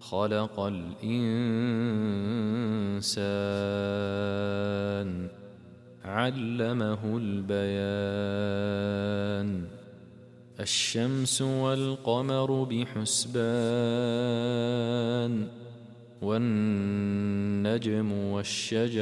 خلق الإنسان علمه البيان الشمس والقمر بحسبان والنجم والشجر